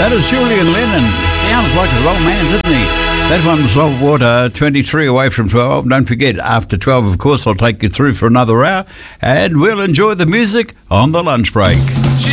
That is Julian Lennon. Sounds like a long man, doesn't he? That one's Saltwater, 23 away from 12. Don't forget, after 12, of course, I'll take you through for another hour, and we'll enjoy the music on the lunch break.